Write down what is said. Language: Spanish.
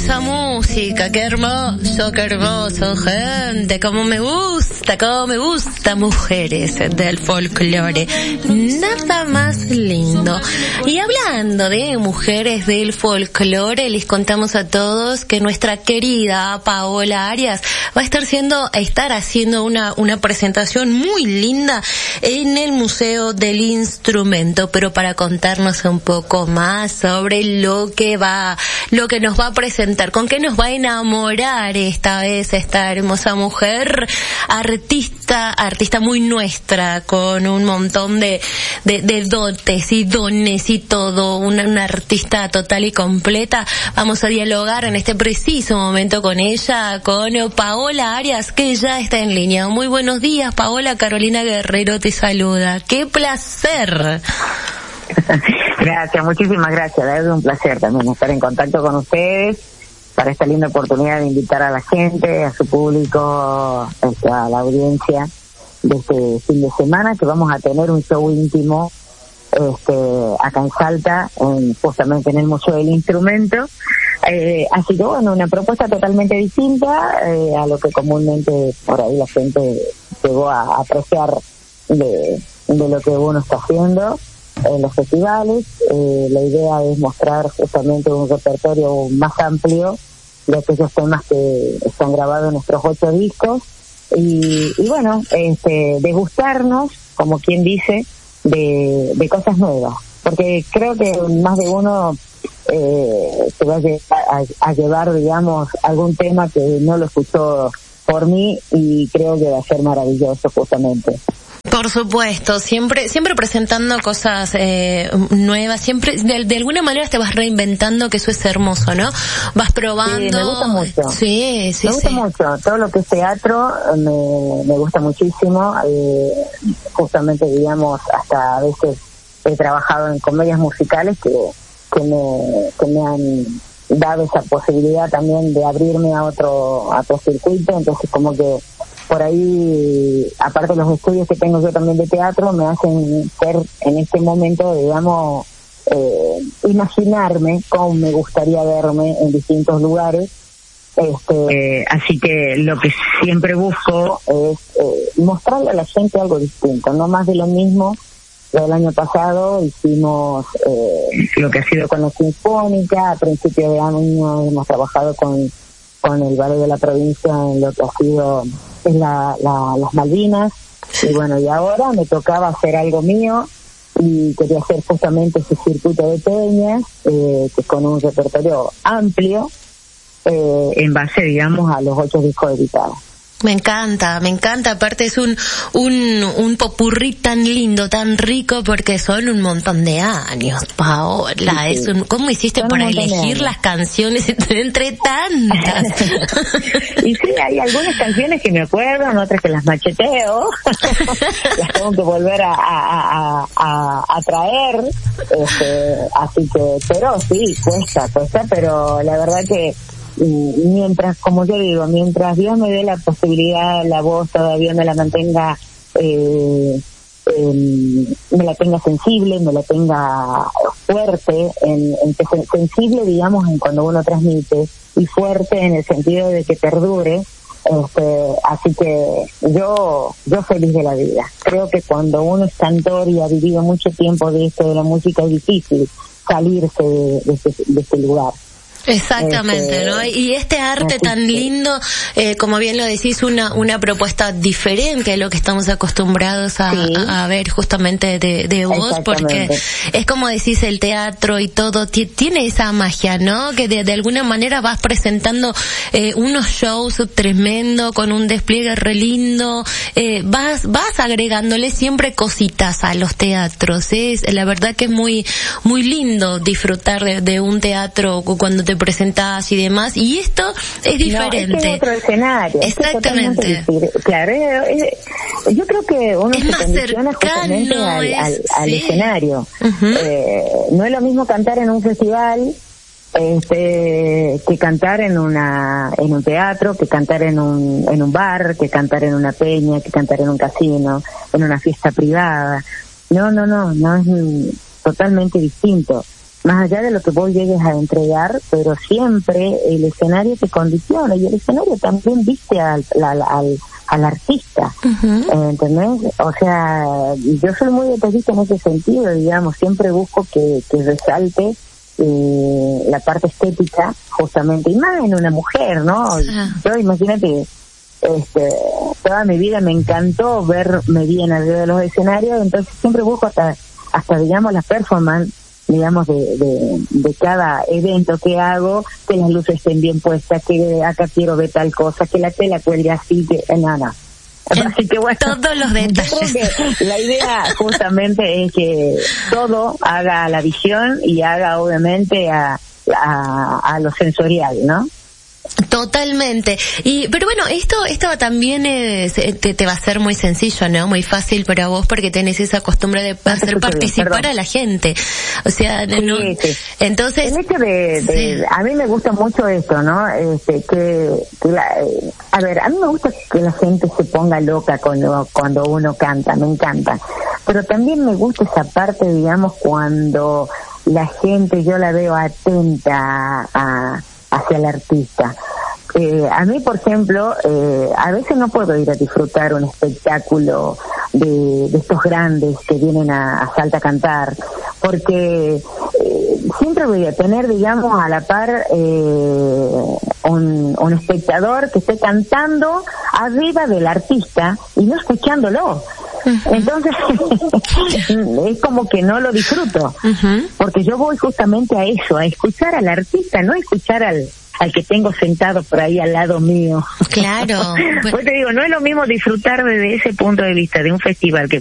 hermosa música, qué hermoso, gente, cómo me gusta, mujeres del folclore, nada más lindo. Y hablando de mujeres del folclore, les contamos a todos que nuestra querida Paola Arias va a estar haciendo una presentación muy linda en el Museo del Instrumento, pero para contarnos un poco más sobre lo que nos va a presentar, con qué nos va a enamorar esta vez esta hermosa mujer, artista muy nuestra, con un montón de dotes y dones y todo, una artista total y completa. Vamos a dialogar en este preciso momento con ella, con Paola Arias, que ya está en línea. Muy buenos días, Paola. Carolina Guerrero te saluda. ¡Qué placer! Gracias, muchísimas gracias. Es un placer también estar en contacto con ustedes para esta linda oportunidad de invitar a la gente, a su público, a la audiencia de este fin de semana, que vamos a tener un show íntimo acá en Salta, justamente en el Museo del Instrumento. Así que bueno, una propuesta totalmente distinta a lo que comúnmente por ahí la gente llegó a apreciar de lo que uno está haciendo en los festivales. La idea es mostrar justamente un repertorio más amplio de aquellos temas que están grabados en nuestros 8 discos y bueno, degustarnos, como quien dice, de cosas nuevas, porque creo que más de uno se va a llevar, digamos, algún tema que no lo escuchó por mí, y creo que va a ser maravilloso justamente. Por supuesto, siempre presentando cosas nuevas, siempre de alguna manera te vas reinventando, que eso es hermoso, ¿no? Vas probando. Sí, me gusta mucho. Sí. Me gusta mucho. Todo lo que es teatro me gusta muchísimo. Justamente, digamos, hasta a veces he trabajado en comedias musicales que me han dado esa posibilidad también de abrirme a otro circuito. Entonces, como que por ahí, aparte de los estudios que tengo yo también de teatro, me hacen ser en este momento, digamos, imaginarme cómo me gustaría verme en distintos lugares. Así que lo que siempre busco es mostrarle a la gente algo distinto, no más de lo mismo. El año pasado hicimos lo que ha sido con la Sinfónica. A principios de año hemos trabajado con el Ballet de la Provincia en lo que ha sido las Malvinas. Sí. Y bueno, y ahora me tocaba hacer algo mío y quería hacer justamente ese circuito de peñas, que con un repertorio amplio, en base, digamos, a los 8 discos editados. Me encanta, aparte es un popurrí tan lindo, tan rico, porque son un montón de años, Paola. Sí. ¿Cómo hiciste para elegir las canciones entre tantas? Y sí, hay algunas canciones que me acuerdo, otras que las macheteo, las tengo que volver a traer, así que, pero sí, cuesta, pero la verdad que mientras, como yo digo, mientras Dios me dé la posibilidad, la voz todavía me la mantenga, me la tenga sensible, me la tenga fuerte, sensible, digamos, en cuando uno transmite, y fuerte en el sentido de que perdure. Así que yo feliz de la vida. Creo que cuando uno es cantor y ha vivido mucho tiempo de esto de la música, es difícil salirse de este lugar. Exactamente, ¿no? Y este arte tan lindo, como bien lo decís, una propuesta diferente a lo que estamos acostumbrados a ver justamente de vos, porque es como decís, el teatro y todo tiene esa magia, ¿no? Que de alguna manera vas presentando unos shows tremendo, con un despliegue re lindo, vas agregándole siempre cositas a los teatros. La verdad que es muy lindo disfrutar de un teatro cuando te presentás y demás, y esto es diferente. No, es otro escenario. Exactamente. Claro, yo creo que uno es se más condiciona justamente al escenario. Uh-huh. No es lo mismo cantar en un festival que cantar en un teatro, que cantar en un bar, que cantar en una peña, que cantar en un casino, en una fiesta privada. No es totalmente distinto. más allá de lo que vos llegues a entregar, pero siempre el escenario te condiciona y el escenario también viste al artista, ¿entendés? O sea, yo soy muy detallista en ese sentido, digamos, siempre busco que resalte la parte estética, justamente, y más en una mujer, ¿no? Yo, imagínate, toda mi vida me encantó verme bien arriba de los escenarios, entonces siempre busco hasta digamos, la performance, digamos, de cada evento que hago, que las luces estén bien puestas, que acá quiero ver tal cosa, que la tela cuelgue así, que nada. Así que bueno, todos los detalles. Yo creo que la idea justamente es que todo haga a la visión y haga obviamente a lo sensorial, ¿no? Totalmente. Pero bueno, esto también te va a ser muy sencillo, ¿no? Muy fácil para vos porque tenés esa costumbre de hacer participar a la gente. O sea, sí, ¿no? Sí. Entonces, el hecho de a mí me gusta mucho esto, ¿no? A ver, a mí me gusta que la gente se ponga loca cuando uno canta, me encanta. Pero también me gusta esa parte, digamos, cuando la gente yo la veo atenta hacia el artista. A mí, por ejemplo, a veces no puedo ir a disfrutar un espectáculo de estos grandes que vienen a Salta a cantar, porque siempre voy a tener, digamos, a la par un espectador que esté cantando arriba del artista y no escuchándolo. Entonces es como que no lo disfruto, porque yo voy justamente a eso, a escuchar al artista, no a escuchar al que tengo sentado por ahí al lado mío. Claro. Pues te digo, no es lo mismo disfrutar desde ese punto de vista de un festival que